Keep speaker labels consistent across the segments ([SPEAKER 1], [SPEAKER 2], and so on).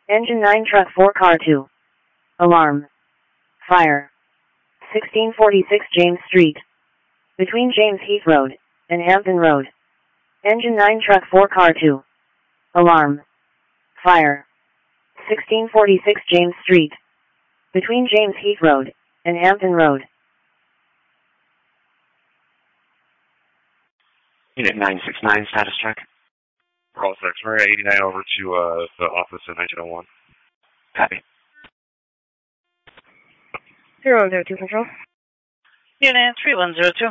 [SPEAKER 1] Engine 9 truck 4 car 2. Alarm. Fire. 1646 James Street. Between James Heath Road and Hampton Road. Engine 9 truck 4 car 2. Alarm. Fire. 1646 James Street. Between James Heath Road and Hampton Road.
[SPEAKER 2] Unit 969, status check.
[SPEAKER 3] Call 6, we're at 89 over to the office at 1901.
[SPEAKER 2] Copy.
[SPEAKER 4] 0102 Control.
[SPEAKER 5] Unit 3102.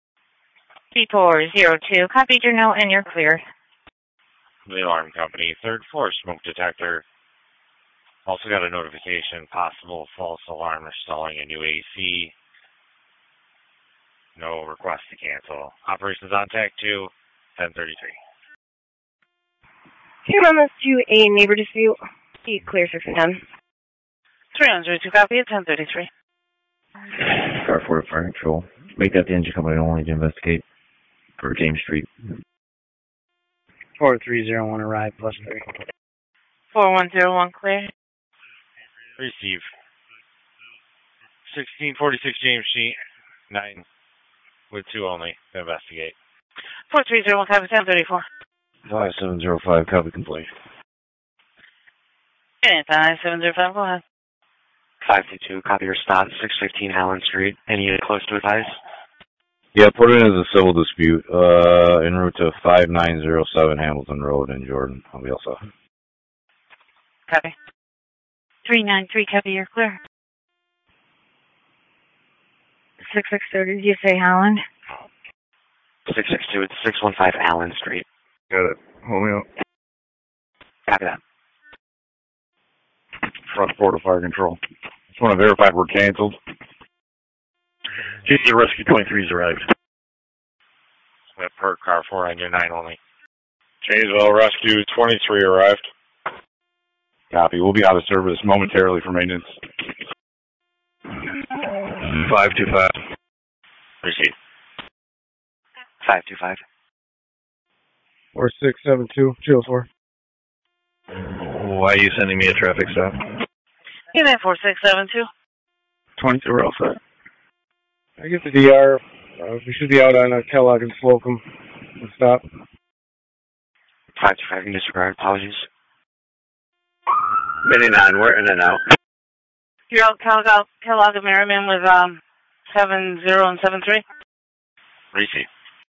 [SPEAKER 5] B402, copied your note and you're cleared.
[SPEAKER 3] The alarm company, third floor smoke detector. Also got a notification, possible false alarm installing a new AC. No request to cancel. Operations on tech 2, 1033.
[SPEAKER 4] Here on this to a neighbor dispute. He clears her from 10.
[SPEAKER 5] 302, copy at 1033.
[SPEAKER 6] Car 4 to Fire Control. Make that the engine company only to investigate for James Street.
[SPEAKER 7] 4301 arrive, +3.
[SPEAKER 5] 4101, clear.
[SPEAKER 3] Receive. 1646 James Street, 9 with 2 only to investigate.
[SPEAKER 5] 4301, copy 1034.
[SPEAKER 6] 5705, copy complaint.
[SPEAKER 5] Unit 9705, go ahead.
[SPEAKER 2] 522, copy your stop, 615 Allen Street. Any unit close to advise?
[SPEAKER 6] Yeah, put it in as a civil dispute, en route to 5907 Hamilton Road in Jordan. I'll be all set.
[SPEAKER 5] Copy. 393, copy, you're clear.
[SPEAKER 4] 6630, did you say Holland?
[SPEAKER 2] 662, it's 615 Allen Street.
[SPEAKER 6] Got it. Hold me up.
[SPEAKER 2] Copy that.
[SPEAKER 6] Front 4 to Fire Control. Just want to verify if we're canceled.
[SPEAKER 3] GC Rescue 23's arrived. That per car 4 on your 9 only. Janesville Rescue 23 arrived.
[SPEAKER 6] Copy. We'll be out of service momentarily for maintenance. 525.
[SPEAKER 3] Receive.
[SPEAKER 2] 525.
[SPEAKER 7] 4672, Chill 4.
[SPEAKER 6] Why are you sending me a traffic stop?
[SPEAKER 5] Unit 4672.
[SPEAKER 6] 22, we're all set.
[SPEAKER 7] I get the DR. We should be out on Kellogg and Slocum. Let's stop.
[SPEAKER 2] 525, you disregard. Apologies.
[SPEAKER 6] 59, we're in and out.
[SPEAKER 5] You're out Kellogg and Merriman with 70 and 73.
[SPEAKER 3] Receive.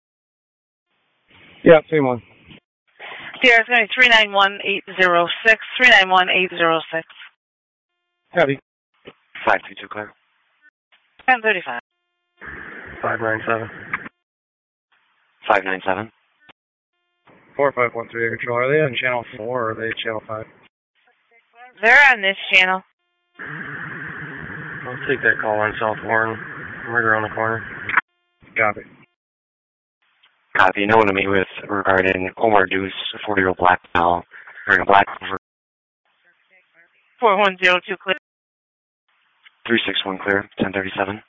[SPEAKER 7] Yeah, same one.
[SPEAKER 5] DR is going to be 391806. 391806.
[SPEAKER 7] Copy.
[SPEAKER 2] 522, clear.
[SPEAKER 5] 1035.
[SPEAKER 7] 597.
[SPEAKER 2] 597.
[SPEAKER 7] 4513 Control. Are they on channel 4 or are they channel 5?
[SPEAKER 5] They're on this channel.
[SPEAKER 7] I'll take that call on South Warren. Right around the corner. Copy.
[SPEAKER 2] Copy. No one to meet with regarding Omar Deuce, a 40-year-old black male wearing a black
[SPEAKER 5] 4102 clear.
[SPEAKER 2] 361 clear, 1037.